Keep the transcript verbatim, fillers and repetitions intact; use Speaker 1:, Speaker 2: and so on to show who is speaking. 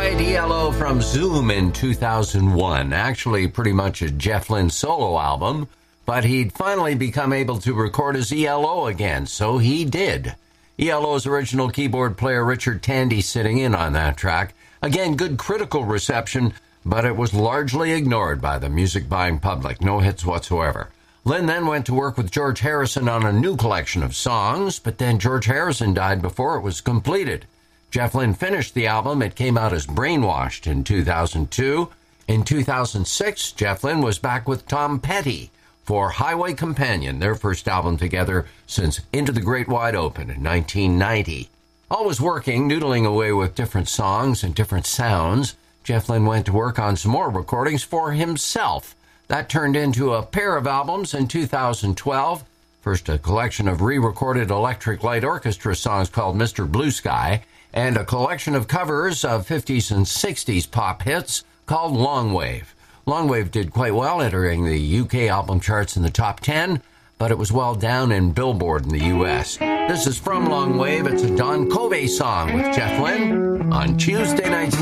Speaker 1: right, E L O from Zoom in two thousand one. Actually, pretty much a Jeff Lynne solo album, but he'd finally become able to record as E L O again, so he did. E L O's original keyboard player Richard Tandy sitting in on that track. Again, good critical reception, but it was largely ignored by the music-buying public. No hits whatsoever. Lynne then went to work with George Harrison on a new collection of songs, but then George Harrison died before it was completed. Jeff Lynne finished the album. It came out as Brainwashed in two thousand two. In two thousand six, Jeff Lynne was back with Tom Petty for Highway Companion, their first album together since Into the Great Wide Open in nineteen ninety. Always working, noodling away with different songs and different sounds, Jeff Lynne went to work on some more recordings for himself. That turned into a pair of albums in two thousand twelve. First, a collection of re-recorded Electric Light Orchestra songs called Mister Blue Sky, and a collection of covers of fifties and sixties pop hits called Long Wave. Long Wave did quite well, entering the U K album charts in the top ten, but it was well down in Billboard in the U S. This is from Long Wave. It's a Don Covey song with Jeff Lynne on Tuesday Night